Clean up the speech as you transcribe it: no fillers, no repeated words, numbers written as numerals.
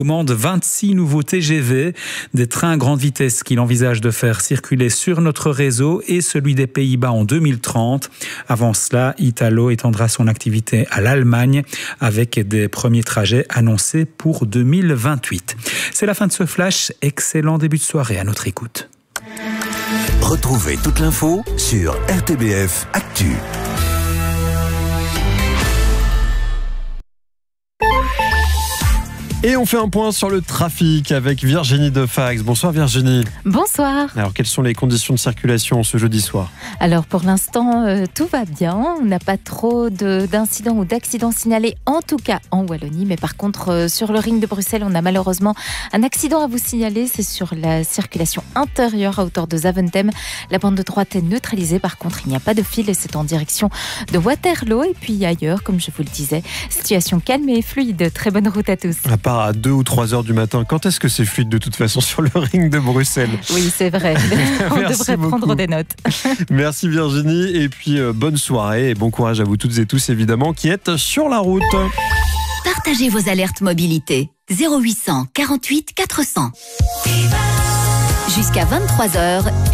Commande 26 nouveaux TGV, des trains à grande vitesse qu'il envisage de faire circuler sur notre réseau et celui des Pays-Bas en 2030. Avant cela, Italo étendra son activité à l'Allemagne avec des premiers trajets annoncés pour 2028. C'est la fin de ce flash. Excellent début de soirée à notre écoute. Retrouvez toute l'info sur RTBF Actu. Et on fait un point sur le trafic avec Virginie Defax. Bonsoir Virginie. Bonsoir. Alors quelles sont les conditions de circulation ce jeudi soir ? Alors pour l'instant, tout va bien. On n'a pas trop d'incidents ou d'accidents signalés, en tout cas en Wallonie. Mais par contre, sur le ring de Bruxelles, on a malheureusement un accident à vous signaler. C'est sur la circulation intérieure à hauteur de Zaventem. La bande de droite est neutralisée. Par contre, il n'y a pas de fil et c'est en direction de Waterloo. Et puis ailleurs, comme je vous le disais, situation calme et fluide. Très bonne route à tous. À 2 ou 3 heures du matin, quand est-ce que c'est fluide de toute façon sur le ring de Bruxelles ? Oui, c'est vrai. On devrait prendre des notes. Merci Virginie et puis bonne soirée et bon courage à vous toutes et tous évidemment qui êtes sur la route. Partagez vos alertes mobilité 0800 48 400. Jusqu'à 23h.